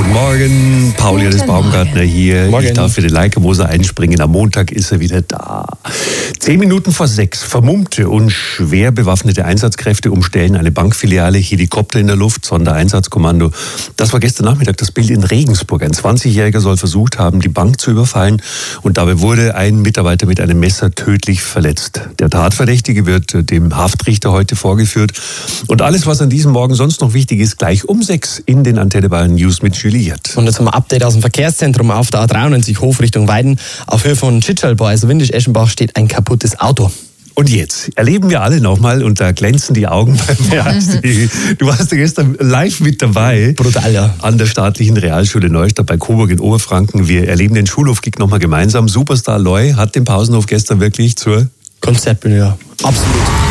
Guten Morgen, Pauli Baumgartner hier. Morgen. Ich darf für den Leike-Moser einspringen. Am Montag ist er wieder da. 10 Minuten vor 6. Vermummte und schwer bewaffnete Einsatzkräfte umstellen eine Bankfiliale, Helikopter in der Luft, Sondereinsatzkommando. Das war gestern Nachmittag das Bild in Regensburg. Ein 20-Jähriger soll versucht haben, die Bank zu überfallen. Und dabei wurde ein Mitarbeiter mit einem Messer tödlich verletzt. Der Tatverdächtige wird dem Haftrichter heute vorgeführt. Und alles, was an diesem Morgen sonst noch wichtig ist, gleich um 6 in den Antenne Bayern News mit Juliette. Und jetzt haben wir ein Update aus dem Verkehrszentrum auf der A93 Hof Richtung Weiden. Auf Höhe von Tschitschelbau, also Windisch-Eschenbach, steht ein kaputtes Auto. Und jetzt erleben wir alle nochmal, und da glänzen die Augen beim Fernsehen. Du warst ja gestern live mit dabei. Brutal, ja. An der staatlichen Realschule Neustadt bei Coburg in Oberfranken. Wir erleben den Schulhof-Gig nochmal gemeinsam. Superstar Loy hat den Pausenhof gestern wirklich zur Konzertbühne, ja. Absolut.